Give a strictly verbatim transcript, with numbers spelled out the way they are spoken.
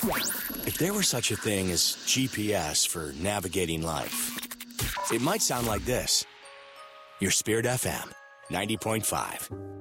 If there were such a thing as G P S for navigating life, it might sound like this. Your Spirit F M, ninety point five.